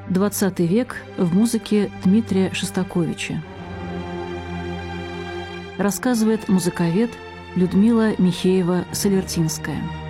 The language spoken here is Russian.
XX век в музыке Дмитрия Шостаковича. Рассказывает музыковед Людмила Михеева-Солертинская.